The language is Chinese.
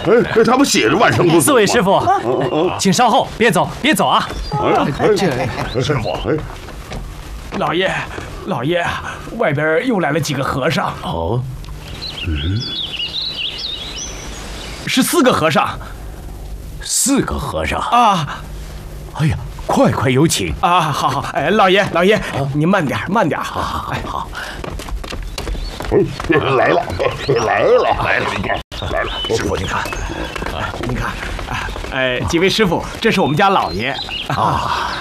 哎，他们写着万圣不死。 四位师傅，请稍后，别走，别走啊！ 师傅， 老爷，老爷，外边又来了几个和尚。 哦 ，14个和尚。 4个和尚啊！ 哎呀，快有请啊！好，哎，老爷，您慢点，慢点。 好。 来了， 师傅，您看，几位师傅，这是我们家老爷啊。